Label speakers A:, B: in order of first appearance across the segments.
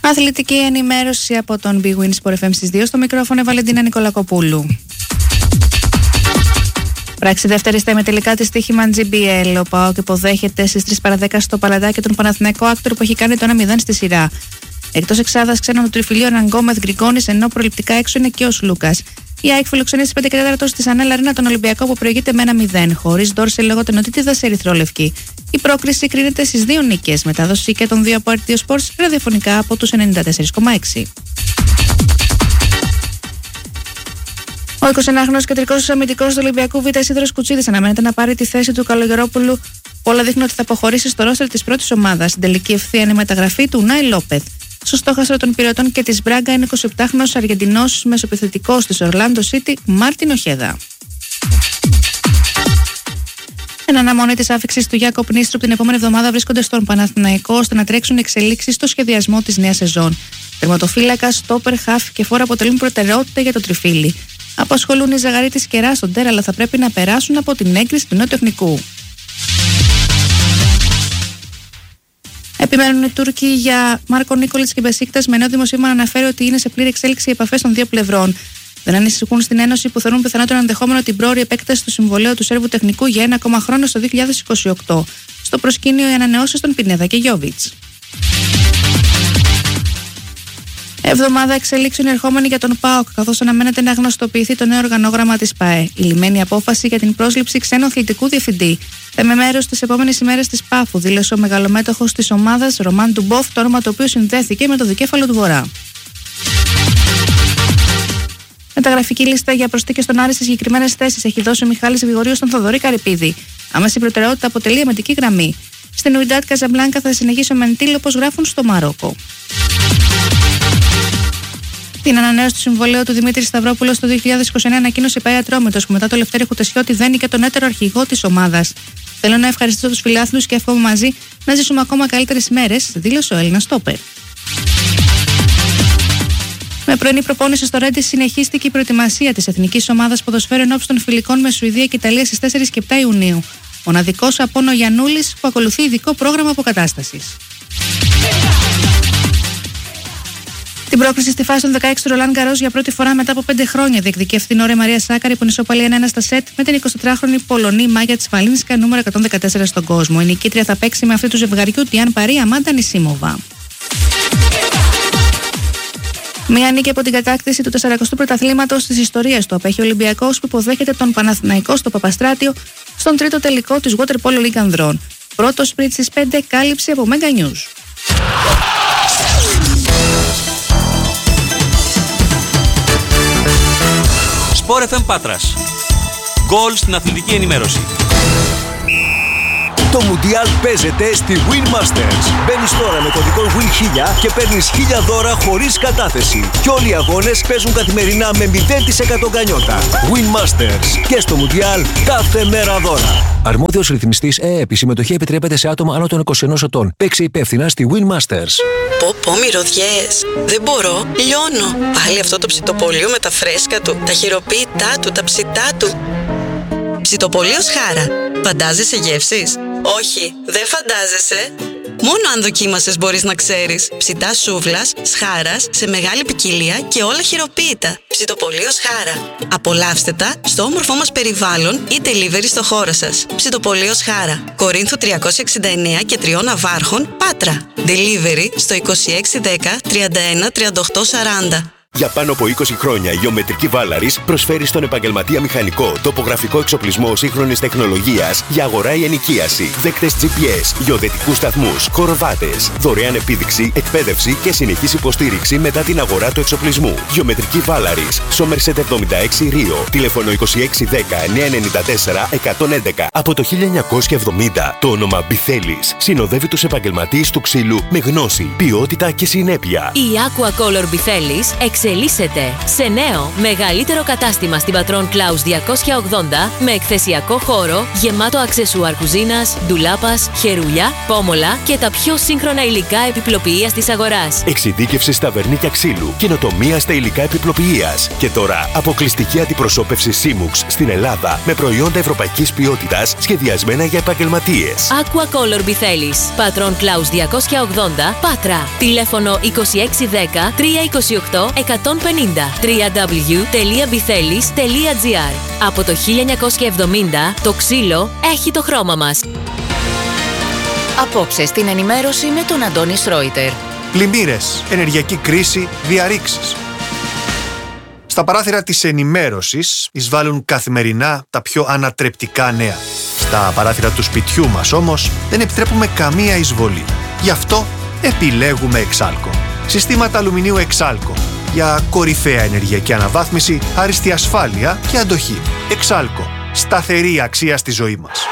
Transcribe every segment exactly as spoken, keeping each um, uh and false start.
A: Αθλητική ενημέρωση από τον Big Win Sport εφ εμ στις δύο. Στο μικρόφωνο Βαλεντίνα Νικολακοπούλου. Πράξη δεύτερη στα ημιτελικά της στοίχημα τζι μπι ελ. Ο ΠΑΟΚ υποδέχεται στις τρεις παρά δέκα στο Παλατάκι τον Παναθηναϊκό Άκτορ που έχει κάνει το ένα μηδέν στη σειρά. Εκτός εξάδας ξένων του τριφυλίου Ραγκόμεθ Γκριγκόνης, ενώ προληπτικά έξω είναι και ο Σλούκας. Η ΑΕΚ φιλοξενεί στις πέντε και τέσσερα στη Σανέλ Αρίνα τον Ολυμπιακό που προηγείται με ένα μηδέν, χωρίς Ντόρσελ λόγω τενοτήτηδας σε ερυθρόλευκη. Η πρόκριση κρίνεται στις δύο νίκες, μετάδοση και των δύο από αρ τι ο Sports ραδιοφωνικά από τους ενενήντα τέσσερα κόμμα έξι. Ο εικοσιενάχρονος κεντρικός αμυντικός του Ολυμπιακού Β' Ισίδωρος Κουτσίδης αναμένεται να πάρει τη θέση του Καλογερόπουλου. Όλα δείχνουν ότι θα αποχωρήσει στο ρόστερ της πρώτης ομάδας. Στην τελική ευθεία είναι η μεταγραφή του Νάι Λόπεθ. Στο στόχαστρο των πυρεωτών και της Μπράγκα είναι εικοσιεπτάχρονος Αργεντινός μεσοπιθετικός της Ορλάντο Σίτι, Μάρτιν Οχέδα. Εν αναμονή της άφιξης του Γιάκοπ Νίστροπ την επόμενη εβδομάδα βρίσκονται στον Παναθηναϊκό ώστε να τρέξουν εξελίξεις στο σχεδιασμό της νέας σεζόν. Τερματοφύλακας, στόπερ, χαφ και φόρ αποτελούν προτεραιότητα για το τριφύλι. Απασχολούν οι Ζαγαρί της Κερά στον Τέρα, αλλά θα πρέπει να περάσουν από την έγκριση του νέου τεχνικού. Επιμένουν οι Τούρκοι για Μάρκο Νίκολιτς και Μπεσίκτας, με νέο δημοσίευμα να αναφέρει ότι είναι σε πλήρη εξέλιξη οι επαφές των δύο πλευρών. Δεν ανησυχούν στην Ένωση που θεωρούν πιθανό τον ενδεχόμενο την πρόωρη επέκταση του συμβολέου του Σέρβου τεχνικού για ένα ακόμα χρόνο στο δύο χιλιάδες είκοσι οκτώ. Στο προσκήνιο οι ανανεώσεις των Πινέδα και Γιόβιτς. Εβδομάδα εξελίξεων ερχόμενη για τον ΠΑΟΚ, καθώς αναμένεται να γνωστοποιηθεί το νέο οργανόγραμμα της ΠΑΕ. Η λυμμένη απόφαση για την πρόσληψη ξένου αθλητικού διευθυντή. Θα με μέρος στις επόμενες ημέρες της ΠΑΦΟΥ, δήλωσε ο μεγαλομέτωχος της ομάδας Ρωμάν Ντουμπόφ, το όνομα το οποίο συνδέθηκε με το δικέφαλο του Βορρά. Μεταγραφική λίστα για προσθήκες στον Άρη σε συγκεκριμένες θέσεις έχει δώσει ο Μιχάλης Γρηγορίου στον Θοδωρή Καρυπίδη. Άμεση προτεραιότητα αποτελεί η αμυντική γραμμή. Στην Ουιντάτ Καζαμπλάνκα θα συνεχίσει ο Μεντήλ, όπως γράφουν στο Μαρόκο. Την ανανέωση του συμβολέου του Δημήτρη Σταυρόπουλου στο δύο χιλιάδες είκοσι εννέα ανακοίνωσε η ΠΑΕ Ατρόμητος, που μετά το Λευτέρη Χουτεσιώτη δένει και τον έτερο αρχηγό της ομάδας. Θέλω να ευχαριστήσω τους φιλάθλους και εύχομαι μαζί να ζήσουμε ακόμα καλύτερες μέρες, δήλωσε ο Έλληνας στόπερ. Με πρωινή προπόνηση στο Ρέντι συνεχίστηκε η προετοιμασία της εθνικής ομάδας ποδοσφαίρου ενόψει των φιλικών με Σουηδία και Ιταλία στις τέσσερις και επτά Ιουνίου. Μοναδικός Απόλλων Γιαννούλης που ακολουθεί ειδικό πρόγραμμα αποκατάστασης. Την πρόκριση στη φάση των δεκαέξι του Ρολάν Γκαρός για πρώτη φορά μετά από πέντε χρόνια διεκδικεί αυτήν την ώρα η Μαρία Σάκαρη που είναι ισοπαλή ένα ένα στα σετ με την εικοσιτετράχρονη Πολωνή Μάγια Τσφαλίνσκα, νούμερο εκατόν δεκατέσσερα στον κόσμο. Η νικήτρια θα παίξει με αυτή του ζευγαριού Τιάν Παρή Αμάντα Νισίμοβα. Μία νίκη από την κατάκτηση του τεσσαρακοστού πρωταθλήματος της ιστορίας του απέχει ο Ολυμπιακός που υποδέχεται τον Παναθηναϊκό στο Παπαστράτιο στον τρίτο τελικό της Water Polo League Ανδρών. Πρώτος σπριτ στις πέντε, κάλυψη από Mega News.
B: Sport εφ εμ Πάτρας. Γκολ στην αθλητική ενημέρωση.
C: Το Μουντιάλ παίζεται στη Win Masters. Μπαίνεις τώρα με κωδικό Win χίλια και παίρνεις χίλια δώρα χωρίς κατάθεση. Και όλοι οι αγώνες παίζουν καθημερινά με μηδέν τοις εκατό γκανιότα. Win Masters. Και στο Μουντιάλ κάθε μέρα δώρα. Αρμόδιος ρυθμιστής ΕΕΠ. Η συμμετοχή επιτρέπεται σε άτομα άνω των είκοσι ενός ετών. Παίξε υπεύθυνα στη Win Masters.
D: Πω πω μυρωδιές. Δεν μπορώ. Λιώνω. Πάλι αυτό το ψητοπολείο με τα φρέσκα του, τα χειροποίητά του, τα ψητά του. Ψητοπολείο Σχάρα. Φαντάζεσαι γεύσεις? Όχι, δεν φαντάζεσαι. Μόνο αν δοκίμασες μπορείς να ξέρεις. Ψητά σούβλας, σχάρας, σε μεγάλη ποικιλία και όλα χειροποίητα. Ψητοπολείο Σχάρα. Απολαύστε τα στο όμορφό μας περιβάλλον ή delivery στο χώρο σας. Ψητοπολείο Σχάρα. Κορίνθου τριακόσια εξήντα εννέα και Τριών Ναβάρχων, Πάτρα. Delivery στο είκοσι έξι δέκα τριάντα ένα τριάντα οκτώ σαράντα.
C: Για πάνω από είκοσι χρόνια η Γεωμετρική Βάλαρης προσφέρει στον επαγγελματία μηχανικό τοπογραφικό εξοπλισμό σύγχρονης τεχνολογίας για αγορά ή ενοικίαση, δέκτες τζι πι ες, γεωδετικούς σταθμούς, κορβάτες, δωρεάν επίδειξη, εκπαίδευση και συνεχής υποστήριξη μετά την αγορά του εξοπλισμού. Γεωμετρική Βάλαρης, Σόμερσετ εβδομήντα έξι Ρίο, τηλέφωνο είκοσι έξι δέκα εννιακόσια ενενήντα τέσσερα εκατόν έντεκα. Από το χίλια εννιακόσια εβδομήντα το όνομα Μπιθέλης συνοδεύει τους επαγγελματίες του ξύλου με γνώση, ποιότητα και συνέπεια.
E: Η Aqua Color Μπιθέλης Εξελίσσεται σε νέο, μεγαλύτερο κατάστημα στην Πατρών Κλάους διακόσια ογδόντα με εκθεσιακό χώρο γεμάτο αξεσουάρ κουζίνας, ντουλάπας, χερούλια, πόμολα και τα πιο σύγχρονα υλικά επιπλοποιείας της αγοράς.
C: Εξειδίκευση στα βερνίκια ξύλου, καινοτομία στα υλικά επιπλοποιείας. Και τώρα αποκλειστική αντιπροσώπευση Simux στην Ελλάδα με προϊόντα ευρωπαϊκής ποιότητας σχεδιασμένα για επαγγελματίες.
E: Aqua Color Μπιθέλης. Πατρών Κλάους διακόσια ογδόντα, Πάτρα. Τηλέφωνο είκοσι έξι δέκα τριακόσια είκοσι οκτώ εκατόν πενήντα. double-u double-u double-u τελεία μπιθέλης τελεία τζι άρ. Από το χίλια εννιακόσια εβδομήντα το ξύλο έχει το χρώμα μας.
F: Απόψε στην ενημέρωση με τον Αντώνη Σρόιτερ.
G: Πλημμύρες, ενεργειακή κρίση, διαρρήξεις. Στα παράθυρα της ενημέρωσης εισβάλλουν καθημερινά τα πιο ανατρεπτικά νέα. Στα παράθυρα του σπιτιού μας όμως δεν επιτρέπουμε καμία εισβολή. Γι' αυτό επιλέγουμε Εξάλκο. Συστήματα αλουμινίου Εξάλκο για κορυφαία ενεργειακή αναβάθμιση, άριστη ασφάλεια και αντοχή. Εξάλκο. Σταθερή αξία στη ζωή μας.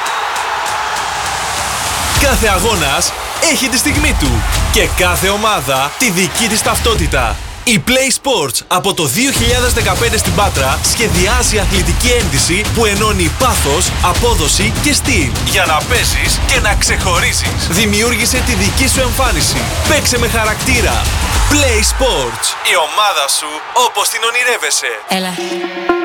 H: Κάθε αγώνας έχει τη στιγμή του και κάθε ομάδα τη δική της ταυτότητα. Η Play Sports από το δύο χιλιάδες δεκαπέντε στην Πάτρα σχεδιάζει αθλητική ένδυση που ενώνει πάθος, απόδοση και στυλ για να παίζεις και να ξεχωρίζεις. Δημιούργησε τη δική σου εμφάνιση. Παίξε με χαρακτήρα. Play Sports. Η ομάδα σου όπως την ονειρεύεσαι.
F: Έλα.